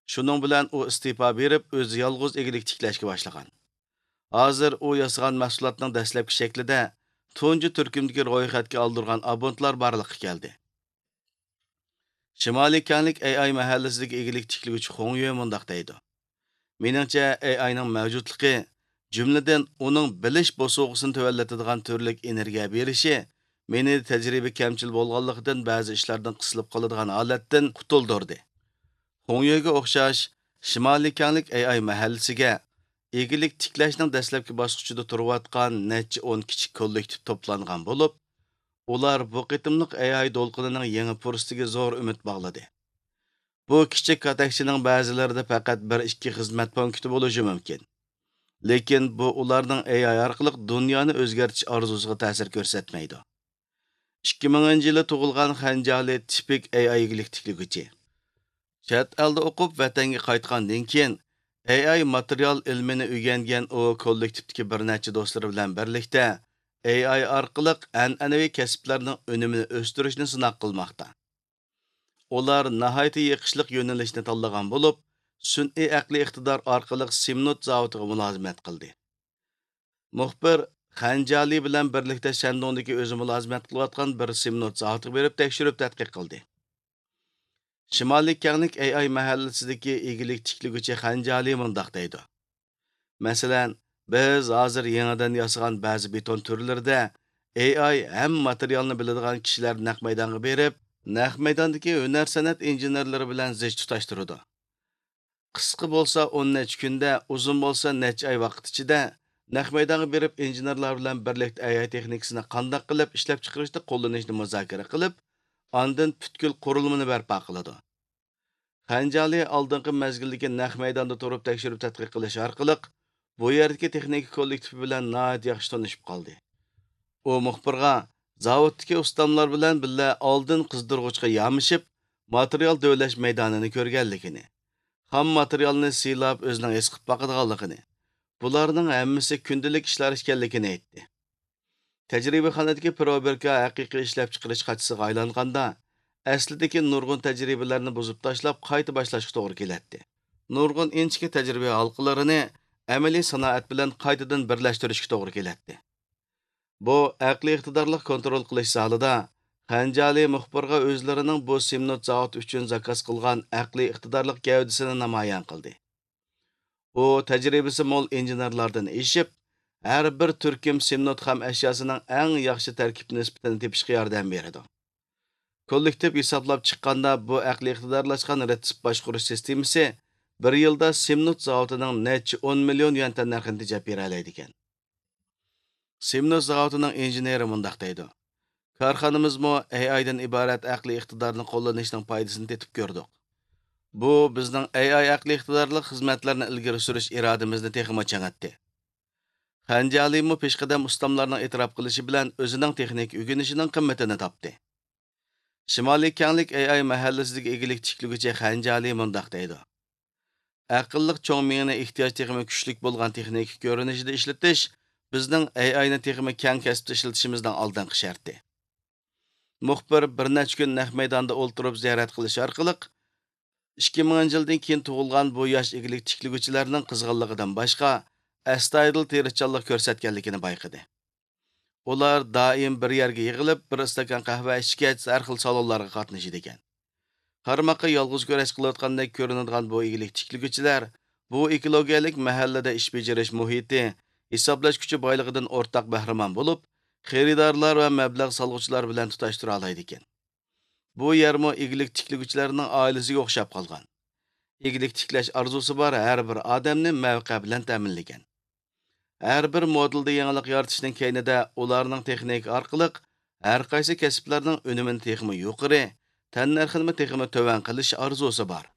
Şunun bilan u istifa berib, o'zi yolg'iz egilik tiklashga boshlagan. Hozir u yasagan mahsulotning dastlabki shaklida tunji turkumdagi ro'yxatga oldirgan abonentlar borliqqa keldi. Shimoliy Kanlik AI mahallasidagi egilik tiklaguvchi Xongyue mundaq deydi. Meningcha AIning mavjudligi, jumladan uning bilish bosug'isini tuvallatadigan turlik energiya berishi meni tajriba kamchil bo'lganligidan ba'zi ishlardan qisilib qoladigan holatdan qutuldirdi. Xongyuega o'xshash Shimoliy Kanlik AI mahallasiga egilik tiklashning dastlabki bosqichida turayotgan necha 10 kichik kollektiv to'plangan bo'lib, ular bu qitimliq AI to'lqinining yangi fursatiga zo'r umid bog'ladi. Bu kichik katakchining ba'zilarida faqat 1-2 xizmat punkti bo'lishi mumkin. Lekin bu ularning AI orqali dunyoni o'zgartirish orzusiga ta'sir ko'rsatmaydi. 2000-yili tug'ilgan Xanjali tipik AI egilik tiklaguvchi. Chet elda o'qib vatanga qaytgandan keyin AI material ilmini o'rgangan u kollektivdagi bir necha do'stlari bilan birlikda AI orqali an'anaviy kasblarning unumini o'stirishni sinab qilmoqda. Ular nihoyatda yiqishliq yo'nalishni tanlagan bo'lib, sun'iy aqliy iqtidor orqali Simnot zavodiga mulozimat qildi. Muxbir Xanjali bilan birlikda Shandongdagi o'zi mulozimat qilayotgan bir Simnot zavodiga berib tekshirib tadqiq qildi. Shimoliy Kanlik AI mahallasidagi egilik tiklaguvchi Xanjali mundaq deydi. Masalan, biz hozir yangidan yasagan ba'zi beton turlarida AI ham materialni biladigan kishilar naq maydonga berib, naq maydondagi hunar san'at injenerlari bilan zich tutashtiradi. Qisqa bo'lsa 10 necha kunda, uzun bo'lsa necha oy vaqt ichida naq maydonga berib injenerlar bilan birlikda AI texnikasini qanday qilib ishlab chiqarishda qo'llanishni muzokara qilib, ondan butkul qurilmani barpo qiladi. Xanjali oldingi mezgildagi naq maydonda turib tekshirib tadqiq qilish orqali bu yerdagi texnika kollektivi bilan nihoyat yaxshi tanishib qoldi. U muxbirga zavoddagi ustamlar bilan birga oldin qizdirg'uchga yamishib, material dövlash maydonini ko'rganligini, ham materialni silab o'zining his qilib boqadiganligini, bularning hammasi kundalik ishlar ekanligini aytdi. Tajribaxonadagi proberka haqiqiy ishlab chiqarish qachtisiga aylanganda, aslidagi nurg'un tajribalarni buzib tashlab qayta boshlashga to'g'ri keladi. Nurg'un inchki tajriba halqalarini amaliy sanoat bilan qaytadan birlashtirishga to'g'ri keladi. Bu aqliy iqtidorli kontrol qilish zalida Xanjali muxbirga o'zlarining bu Simnot zavod uchun zakaz qilgan aqliy iqtidorli gavdasini namoyon qildi. U tajribasi mo'l injenerlardan eshib, har bir turkum Simnot xam ashyosining eng yaxshi tarkib nisbatini tepishga yordam beradi. Kollektiv hisoblab chiqqanda bu aqliy iqtidorlashgan retsep boshqarish sistemasi bir yilda Simnot zavodining necha 10 million yuan narxini tejab bera oladi ekan. Simnot zavodining injeneri mundaq deydi. Korxonamizmi AIdan iborat aqliy iqtidorni qo'llanishning foydasini tetib ko'rdik. Bu bizning AI aqliy iqtidorli xizmatlarni ilgari surish irodamizni texmo changatdi. Xanjalimi peshqadam ustamlarning e'tirof qilishi bilan o'zining texnik o'rganishining qimmatini topdi. Shimoliy Kanlik AI mahallasidagi egilik tiklaguvchi Xanjali mundaq deydi. Aqlliq cho'ng miyani ehtiyoj texmi kuchlik bo'lgan texnik ko'rinishida ishlatish bizning AIni texmi keng kasbda ishlatishimizdan oldingi sharti. Muxbir bir necha kun naq maydonda o'ltirib ziyorat qilish orqali 2000-yildan keyin tug'ilgan bu yosh egilik tiklaguvchilarning qizg'inligidan boshqa astoydil tirishchanlik ko'rsatganligini bayqadi. Ular doim bir yerga yig'ilib, bir stakan qahva ichgach, har xil salonlarga qatnashadi ekan. Qarmoqqa yolg'iz kurash qilayotgandek ko'rinadigan bu egilik tiklaguvchilar bu ekologiyalik mahallada ish bajarish muhiti, hisoblash kuchi boyligidan o'rtaq bahramon bo'lib, xaridorlar va mablag' solg'uvchilar bilan tutashtira oladi ekan. Bu yermo egilik tiklaguvchilarning oilasiga o'xshab qolgan. Egilik tiklash orzusi bor har bir odamni mavqe bilan ta'minlagan. Har bir modelda yangilik yaratishning keynida ularning texnik orqali har qaysi kasblarning unumini texmi yuqori, tannarxini texmi to'van qilish orzusi bor.